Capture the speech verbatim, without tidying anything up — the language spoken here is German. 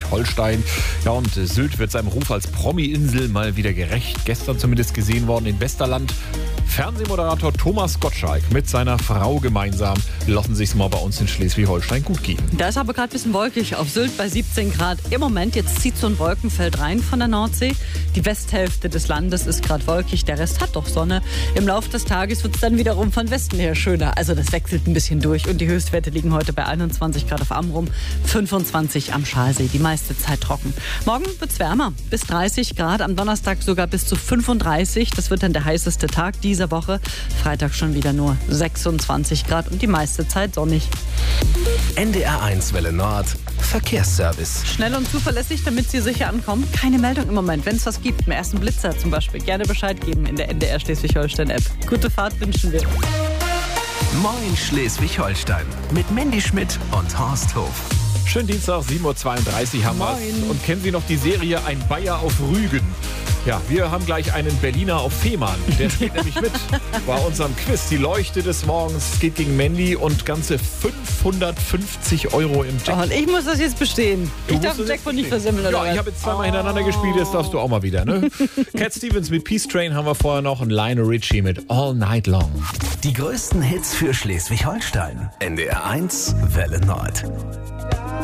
Schleswig-Holstein. Ja, und Sylt wird seinem Ruf als Promi-Insel mal wieder gerecht. Gestern zumindest gesehen worden in Westerland. Fernsehmoderator Thomas Gottschalk mit seiner Frau gemeinsam lassen sich's mal bei uns in Schleswig-Holstein gut gehen. Da ist aber gerade ein bisschen wolkig auf Sylt bei siebzehn Grad im Moment. Jetzt zieht so ein Wolkenfeld rein von der Nordsee. Die Westhälfte des Landes ist gerade wolkig, der Rest hat doch Sonne. Im Laufe des Tages wird es dann wiederum von Westen her schöner. Also das wechselt ein bisschen durch und die Höchstwerte liegen heute bei einundzwanzig Grad auf Amrum, fünfundzwanzig am Schalsee. Die meiste Zeit trocken. Morgen wird es wärmer, bis dreißig Grad, am Donnerstag sogar bis zu fünfunddreißig. Das wird dann der heißeste Tag dieser Woche. Freitag schon wieder nur sechsundzwanzig Grad und die meiste Zeit sonnig. N D R eins Welle Nord, Verkehrsservice. Schnell und zuverlässig, damit Sie sicher ankommen. Keine Meldung im Moment. Wenn es was gibt, im ersten Blitzer zum Beispiel, gerne Bescheid geben in der N D R Schleswig-Holstein-App. Gute Fahrt wünschen wir. Moin Schleswig-Holstein mit Mandy Schmidt und Horst Hof. Schönen Dienstag, sieben Uhr zweiunddreißig haben wir. Und kennen Sie noch die Serie Ein Bayer auf Rügen? Ja, wir haben gleich einen Berliner auf Fehmarn. Der spielt nämlich mit bei unserem Quiz. Die Leuchte des Morgens. Es geht gegen Mandy und ganze fünfhundertfünfzig Euro im Jackpot. Oh, und ich muss das jetzt bestehen. Du ich darf den Jackpot nicht versimmeln, oder? Ja, ich habe jetzt zweimal hintereinander gespielt, jetzt darfst du auch mal wieder, ne? Cat Stevens mit Peace Train haben wir vorher noch und Lionel Richie mit All Night Long. Die größten Hits für Schleswig-Holstein. N D R eins Welle Nord.